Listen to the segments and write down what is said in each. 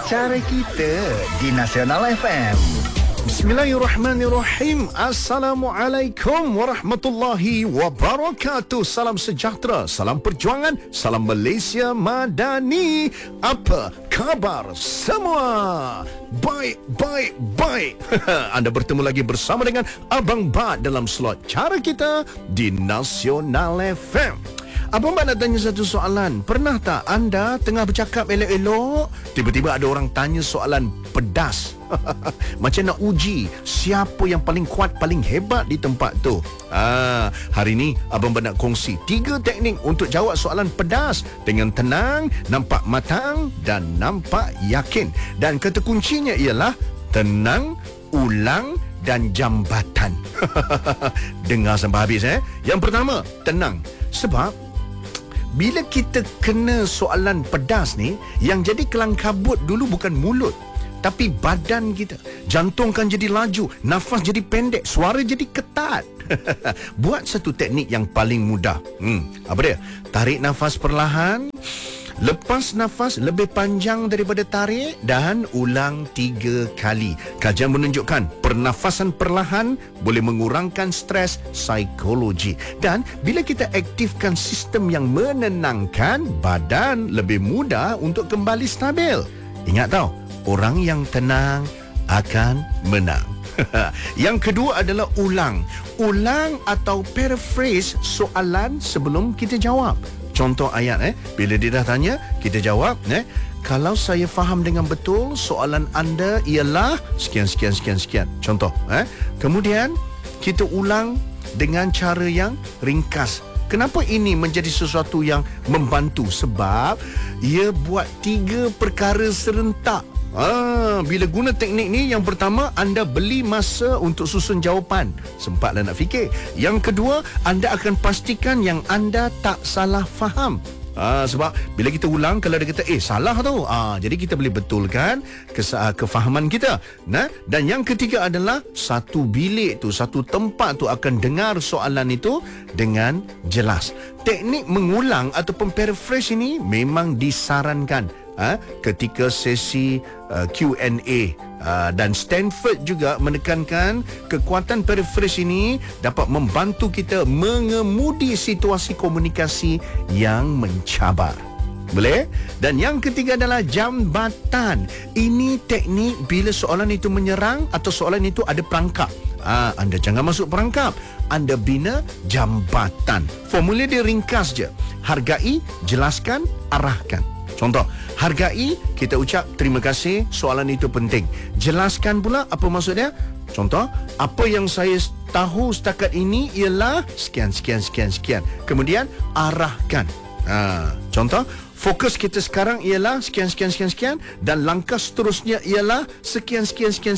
Cara kita di Nasional FM. Bismillahirrahmanirrahim. Assalamualaikum warahmatullahi wabarakatuh. Salam sejahtera, salam perjuangan, salam Malaysia Madani. Apa khabar semua? Baik. Anda bertemu lagi bersama dengan Abang Bad dalam slot Cara Kita di Nasional FM. Abang Bad nak tanya satu soalan. Pernah tak anda tengah bercakap elok-elok, tiba-tiba ada orang tanya soalan pedas? Macam nak uji siapa yang paling kuat, paling hebat di tempat tu. Hari ni Abang Bad nak kongsi 3 teknik untuk jawab soalan pedas dengan tenang, nampak matang dan nampak yakin. Dan kata kuncinya ialah tenang, ulang dan jambatan. Dengar sampai habis. Yang pertama, tenang. Sebab bila kita kena soalan pedas ni, yang jadi kelang kabut dulu bukan mulut, tapi badan kita. Jantung kan jadi laju, nafas jadi pendek, suara jadi ketat. Buat satu teknik yang paling mudah. Apa dia? Tarik nafas perlahan, lepas nafas lebih panjang daripada tarik, dan ulang 3 kali. Kajian menunjukkan pernafasan perlahan boleh mengurangkan stres psikologi. Dan bila kita aktifkan sistem yang menenangkan, badan lebih mudah untuk kembali stabil. Ingat tau, orang yang tenang akan menang. Yang kedua adalah ulang. Ulang atau paraphrase soalan sebelum kita jawab. Contoh ayat, bila dia dah tanya, kita jawab, kalau saya faham dengan betul, soalan anda ialah sekian. Contoh, kemudian kita ulang dengan cara yang ringkas. Kenapa ini menjadi sesuatu yang membantu? Sebab ia buat 3 perkara serentak. Bila guna teknik ni, yang pertama, anda beli masa untuk susun jawapan. Sempatlah nak fikir. Yang kedua, anda akan pastikan yang anda tak salah faham. Sebab bila kita ulang, kalau dia kata salah tu, jadi kita boleh betulkan kefahaman kita. Dan yang ketiga adalah satu bilik tu, satu tempat tu akan dengar soalan itu dengan jelas. Teknik mengulang ataupun paraphrase ini memang disarankan ketika sesi Q&A, dan Stanford juga menekankan kekuatan paraphrase ini dapat membantu kita mengemudi situasi komunikasi yang mencabar. Boleh? Dan yang ketiga adalah jambatan. Ini teknik bila soalan itu menyerang atau soalan itu ada perangkap. Anda jangan masuk perangkap, anda bina jambatan. Formula dia ringkas je. Hargai, jelaskan, arahkan. Contoh, hargai, kita ucap terima kasih, soalan itu penting. Jelaskan pula apa maksud dia. Contoh, apa yang saya tahu setakat ini ialah sekian. Kemudian arahkan. Contoh, fokus kita sekarang ialah sekian, dan langkah seterusnya ialah sekian.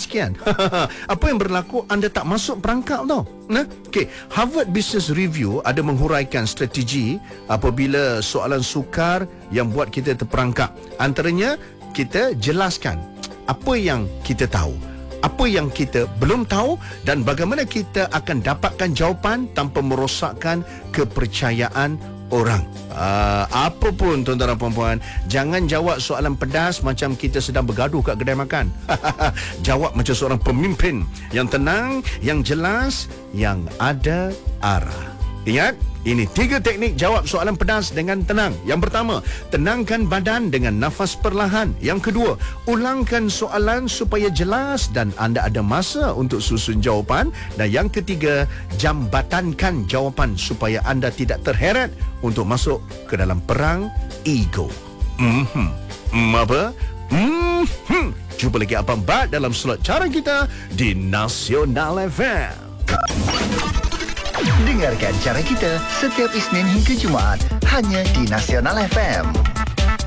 Apa yang berlaku, anda tak masuk perangkap tau. Harvard Business Review ada menghuraikan strategi apabila soalan sukar yang buat kita terperangkap. Antaranya, kita jelaskan apa yang kita tahu, apa yang kita belum tahu, dan bagaimana kita akan dapatkan jawapan tanpa merosakkan kepercayaan orang. Apa pun tuan-tuan dan puan-puan, jangan jawab soalan pedas macam kita sedang bergaduh kat kedai makan. Jawab macam seorang pemimpin yang tenang, yang jelas, yang ada arah. Ingat, ini 3 teknik jawab soalan pedas dengan tenang. Yang pertama, tenangkan badan dengan nafas perlahan. Yang kedua, ulangkan soalan supaya jelas dan anda ada masa untuk susun jawapan. Dan yang ketiga, jambatankan jawapan supaya anda tidak terheret untuk masuk ke dalam perang ego. Apa? Jumpa lagi Abang Bad dalam slot Cara Kita di Nasional FM. Dengarkan Cara Kita setiap Isnin hingga Jumaat hanya di Nasional FM.